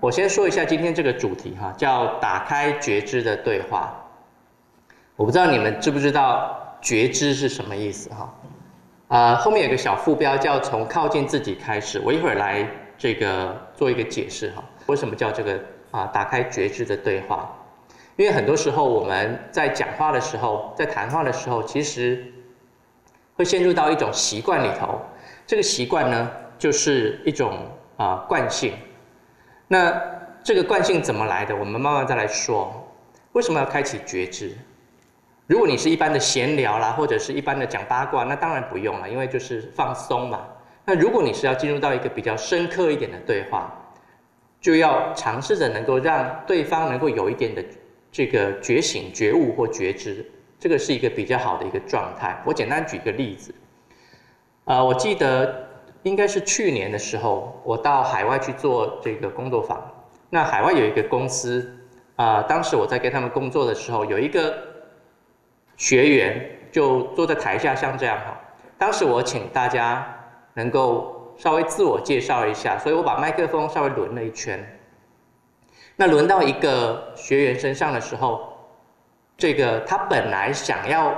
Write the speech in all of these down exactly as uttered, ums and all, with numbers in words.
我先说一下今天这个主题哈，叫打开觉知的对话。我不知道你们知不知道觉知是什么意思哈？啊、呃，后面有个小副标叫从靠近自己开始，我一会儿来这个做一个解释哈。为什么叫这个啊、呃、打开觉知的对话？因为很多时候我们在讲话的时候，在谈话的时候，其实会陷入到一种习惯里头。这个习惯呢，就是一种啊、呃、惯性。那这个惯性怎么来的？我们慢慢再来说。为什么要开启觉知？如果你是一般的闲聊啦，或者是一般的讲八卦，那当然不用了，因为就是放松嘛。那如果你是要进入到一个比较深刻一点的对话，就要尝试着能够让对方能够有一点的这个觉醒、觉悟或觉知，这个是一个比较好的一个状态。我简单举个例子，呃，我记得应该是去年的时候，我到海外去做这个工作坊。那海外有一个公司，啊、呃，当时我在跟他们工作的时候，有一个学员就坐在台下，像这样哈。当时我请大家能够稍微自我介绍一下，所以我把麦克风稍微轮了一圈。那轮到一个学员身上的时候，这个他本来想要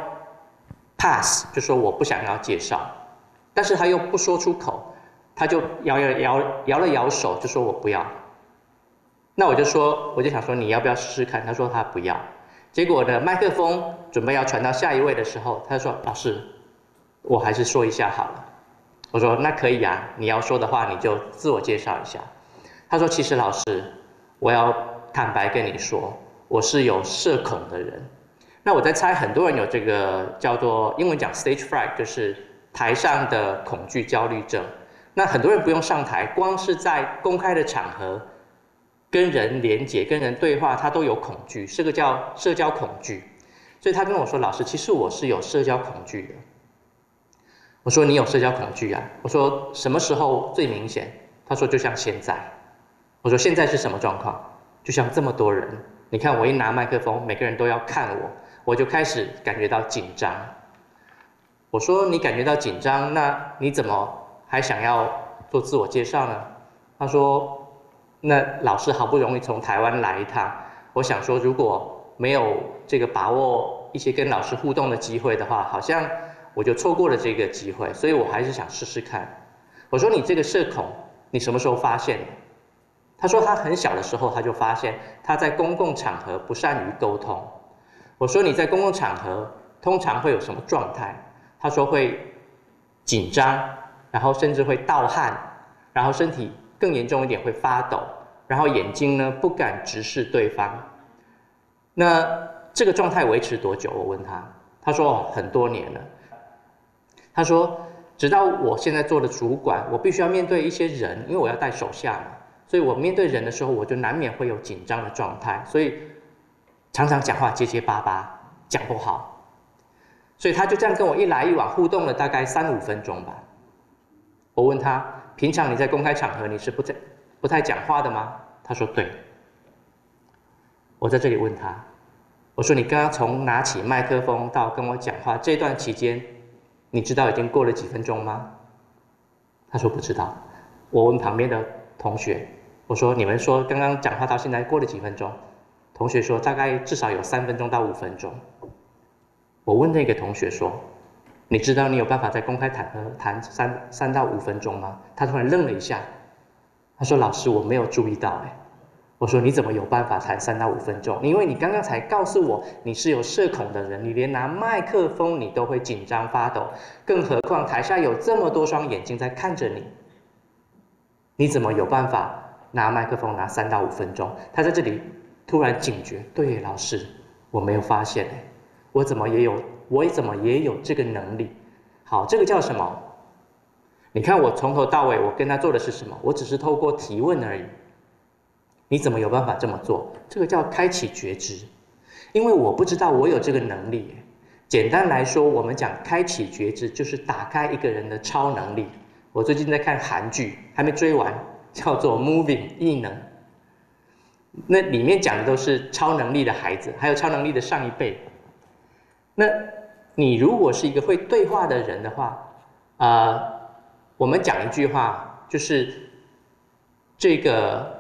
pass， 就说我不想要介绍，但是他又不说出口，他就摇摇摇摇了摇手，就说我不要。那我就说，我就想说你要不要试试看？他说他不要。结果呢，麦克风准备要传到下一位的时候，他说：“老师，我还是说一下好了。”我说：“那可以啊，你要说的话你就自我介绍一下。”他说：“其实老师，我要坦白跟你说，我是有社恐的人。”那我在猜，很多人有这个叫做英文讲 stage fright， 就是台上的恐惧焦虑症。那很多人不用上台，光是在公开的场合跟人连结、跟人对话，他都有恐惧，这个叫社交恐惧。所以他跟我说：“老师，其实我是有社交恐惧的。”我说：“你有社交恐惧啊？”我说：“什么时候最明显？”他说：“就像现在。”我说：“现在是什么状况？”就像这么多人，你看我一拿麦克风，每个人都要看我，我就开始感觉到紧张。我说：“你感觉到紧张，那你怎么还想要做自我介绍呢？”他说：“那老师好不容易从台湾来一趟，我想说如果没有这个把握一些跟老师互动的机会的话，好像我就错过了这个机会，所以我还是想试试看。”我说：“你这个社恐，你什么时候发现的？”他说他很小的时候他就发现他在公共场合不善于沟通。我说：“你在公共场合通常会有什么状态？”他说会紧张，然后甚至会盗汗，然后身体更严重一点会发抖，然后眼睛呢不敢直视对方。那这个状态维持多久？我问他，他说很多年了。他说直到我现在做的主管，我必须要面对一些人，因为我要带手下嘛，所以我面对人的时候，我就难免会有紧张的状态，所以常常讲话结结巴巴，讲不好。所以他就这样跟我一来一往互动了大概三五分钟吧。我问他，平常你在公开场合你是不在不太讲话的吗？他说对。我在这里问他，我说你刚刚从拿起麦克风到跟我讲话这段期间，你知道已经过了几分钟吗？他说不知道。我问旁边的同学，我说你们说刚刚讲话到现在过了几分钟？同学说大概至少有三分钟到五分钟。我问那个同学说，你知道你有办法在公开场合谈三三到五分钟吗？他突然愣了一下，他说老师我没有注意到哎。我说你怎么有办法谈三到五分钟？因为你刚刚才告诉我你是有社恐的人，你连拿麦克风你都会紧张发抖，更何况台下有这么多双眼睛在看着你，你怎么有办法拿麦克风拿三到五分钟？他在这里突然警觉，对老师我没有发现哎。我怎么也有，我怎么也有这个能力？好，这个叫什么？你看我从头到尾，我跟他做的是什么？我只是透过提问而已。你怎么有办法这么做？这个叫开启觉知，因为我不知道我有这个能力。简单来说，我们讲开启觉知，就是打开一个人的超能力。我最近在看韩剧，还没追完，叫做《Moving》异能。那里面讲的都是超能力的孩子，还有超能力的上一辈。那你如果是一个会对话的人的话，呃，我们讲一句话，就是这个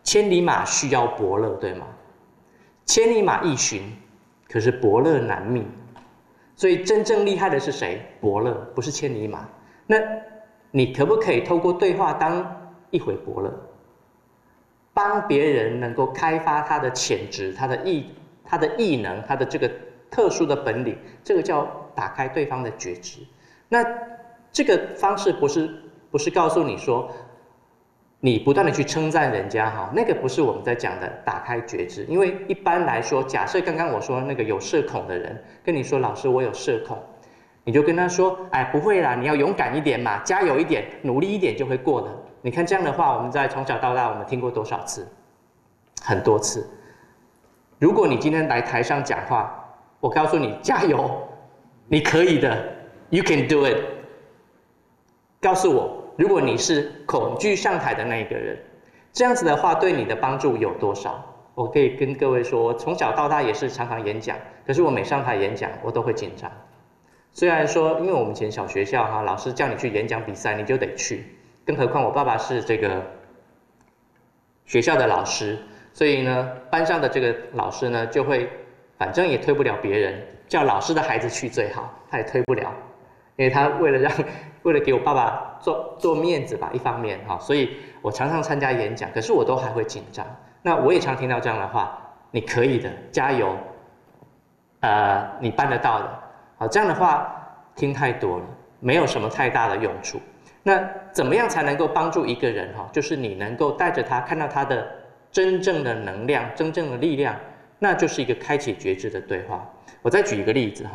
千里马需要伯乐，对吗？千里马易寻，可是伯乐难觅。所以真正厉害的是谁？伯乐，不是千里马。那你可不可以透过对话当一回伯乐，帮别人能够开发他的潜质、他的艺、他的艺能、他的这个特殊的本领？这个叫打开对方的觉知。那这个方式不是不是告诉你说，你不断的去称赞人家哈，那个不是我们在讲的打开觉知。因为一般来说，假设刚刚我说那个有社恐的人跟你说，老师我有社恐，你就跟他说，哎，不会啦，你要勇敢一点嘛，加油一点，努力一点就会过的。你看这样的话，我们在从小到大我们听过多少次？很多次。如果你今天来台上讲话，我告诉你，加油，你可以的 ，You can do it。告诉我，如果你是恐惧上台的那一个人，这样子的话对你的帮助有多少？我可以跟各位说，我从小到大也是常常演讲，可是我每上台演讲，我都会紧张。虽然说，因为我们以前小学校哈，老师叫你去演讲比赛，你就得去，更何况我爸爸是这个学校的老师，所以呢，班上的这个老师呢，就会反正也推不了别人，叫老师的孩子去最好，他也推不了。因为他为了让，为了给我爸爸做做面子吧，一方面哈，所以我常常参加演讲，可是我都还会紧张。那我也常听到这样的话，你可以的，加油，呃，你办得到的，好，这样的话听太多了，没有什么太大的用处。那怎么样才能够帮助一个人哈？就是你能够带着他看到他的真正的能量、真正的力量，那就是一个开启觉知的对话。我再举一个例子哈。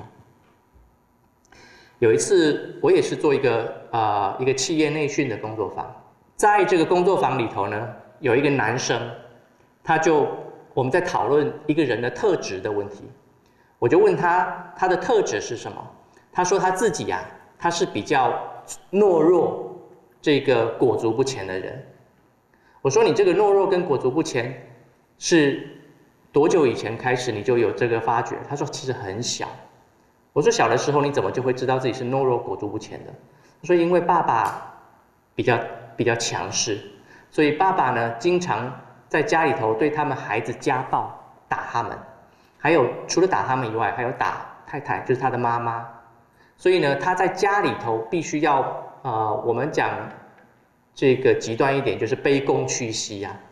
有一次，我也是做一个啊、呃、一个企业内训的工作坊，在这个工作坊里头呢，有一个男生，他就我们在讨论一个人的特质的问题，我就问他他的特质是什么，他说他自己呀、啊，他是比较懦弱，这个裹足不前的人。我说你这个懦弱跟裹足不前是多久以前开始你就有这个发觉？他说其实很小。我说小的时候你怎么就会知道自己是懦弱裹足不前的？他说因为爸爸比较比较强势，所以爸爸呢经常在家里头对他们孩子家暴，打他们，还有除了打他们以外，还有打太太，就是他的妈妈。所以呢，他在家里头必须要呃，我们讲这个极端一点，就是卑躬屈膝啊，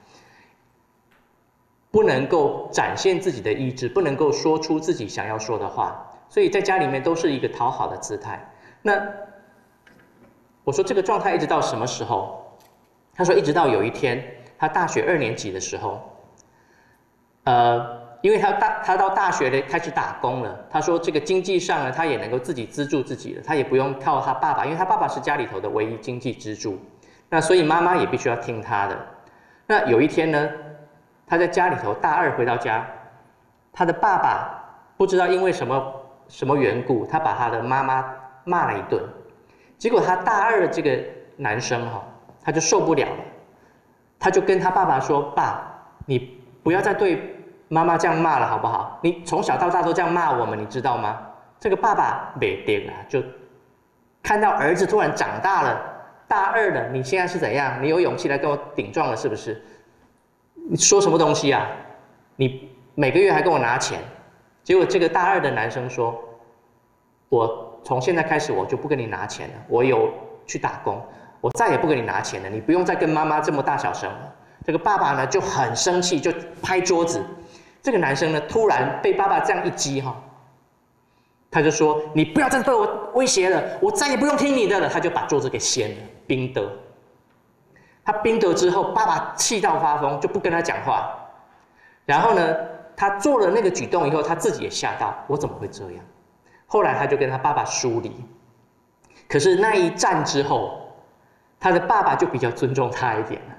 不能够展现自己的意志，不能够说出自己想要说的话。所以在家里面都是一个讨好的姿态。那我说这个状态一直到什么时候？他说一直到有一天，他大学二年级的时候，呃，因为他大他到大学了开始打工了。他说这个经济上呢，他也能够自己资助自己了，他也不用靠他爸爸，因为他爸爸是家里头的唯一经济支柱。那所以妈妈也必须要听他的。那有一天呢，他在家里头大二回到家，他的爸爸不知道因为什么。什么缘故？他把他的妈妈骂了一顿，结果他大二的这个男生哈，他就受不了了，他就跟他爸爸说：“爸，你不要再对妈妈这样骂了，好不好？你从小到大都这样骂我们，你知道吗？”这个爸爸没定啊，就看到儿子突然长大了，大二了，你现在是怎样？你有勇气来跟我顶撞了是不是？你说什么东西啊？你每个月还跟我拿钱。结果这个大二的男生说：“我从现在开始我就不跟你拿钱了，我有去打工，我再也不跟你拿钱了，你不用再跟妈妈这么大小声了。”这个爸爸呢就很生气，就拍桌子。这个男生呢突然被爸爸这样一激哈，他就说：“你不要再对我威胁了，我再也不用听你的了。”他就把桌子给掀了，冰得。他冰得之后，爸爸气到发疯，就不跟他讲话。然后呢？他做了那个举动以后，他自己也吓到，我怎么会这样？后来他就跟他爸爸疏离。可是那一战之后，他的爸爸就比较尊重他一点了。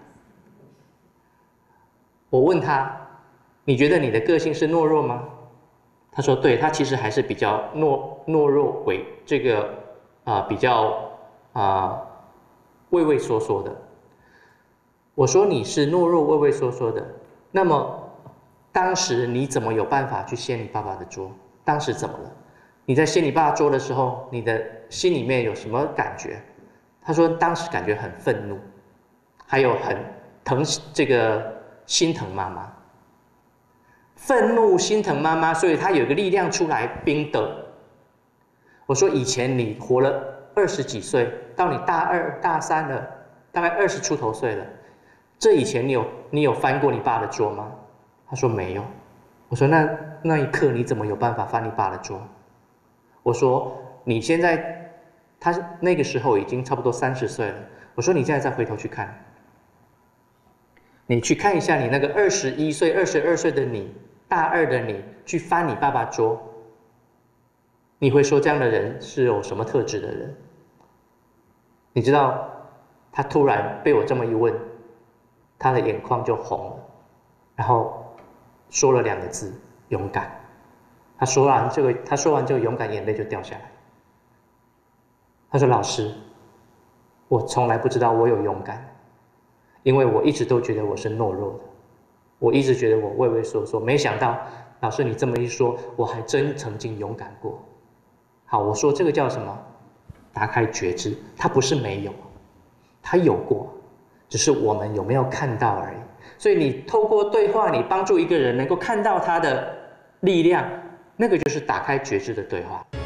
我问他：“你觉得你的个性是懦弱吗？”他说：“对，他其实还是比较懦懦弱为这个啊、呃、比较啊、呃、畏畏缩缩的。”我说：“你是懦弱畏畏缩缩的，那么？”当时你怎么有办法去掀你爸爸的桌？当时怎么了？你在掀你爸爸桌的时候，你的心里面有什么感觉？他说当时感觉很愤怒，还有很疼这个心疼妈妈，愤怒心疼妈妈，所以他有个力量出来冰的。我说以前你活了二十几岁，到你大二大三了，大概二十出头岁了，这以前你有你有翻过你爸的桌吗？他说没有。我说那那一刻你怎么有办法翻你爸的桌？我说你现在，他那个时候已经差不多三十岁了。我说你现在再回头去看，你去看一下你那个二十一岁、二十二岁的你，大二的你去翻你爸爸桌，你会说这样的人是有什么特质的人？你知道，他突然被我这么一问，他的眼眶就红了，然后说了两个字：勇敢。他说完这个，他说完这个勇敢，眼泪就掉下来。他说：“老师，我从来不知道我有勇敢，因为我一直都觉得我是懦弱的，我一直觉得我畏畏缩缩。没想到老师你这么一说，我还真曾经勇敢过。”好，我说这个叫什么？打开觉知。他不是没有，他有过，只是我们有没有看到而已。所以你透过对话，你帮助一个人能够看到他的力量，那个就是打开觉知的对话。